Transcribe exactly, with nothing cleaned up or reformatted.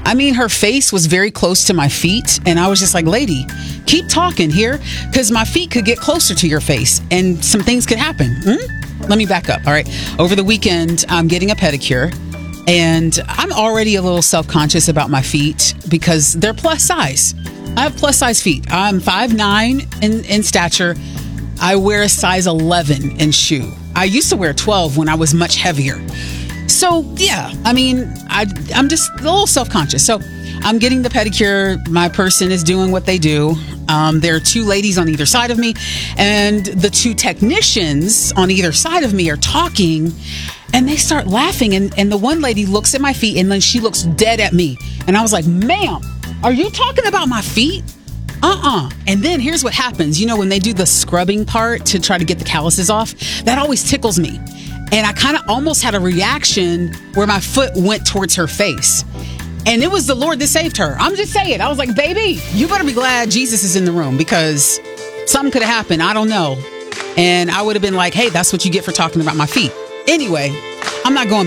I mean, her face was very close to my feet. And I was just like, lady, keep talking here, because my feet could get closer to your face and some things could happen. Hmm? Let me back up. All right. Over the weekend, I'm getting a pedicure. And I'm already a little self-conscious about my feet because they're plus size. I have plus size feet. I'm five nine in, in stature. I wear a size eleven in shoe. I used to wear twelve when I was much heavier. So, yeah, I mean, I, I'm just a little self-conscious. So I'm getting the pedicure. My person is doing what they do. Um, there are two ladies on either side of me. And the two technicians on either side of me are talking. And they start laughing. And, and the one lady looks at my feet and then she looks dead at me. And I was like, ma'am, are you talking about my feet? Uh-uh. And then here's what happens. You know, when they do the scrubbing part to try to get the calluses off, that always tickles me. And I kind of almost had a reaction where my foot went towards her face. And it was the Lord that saved her. I'm just saying. I was like, baby, you better be glad Jesus is in the room because something could have happened. I don't know. And I would have been like, hey, that's what you get for talking about my feet. Anyway, I'm not going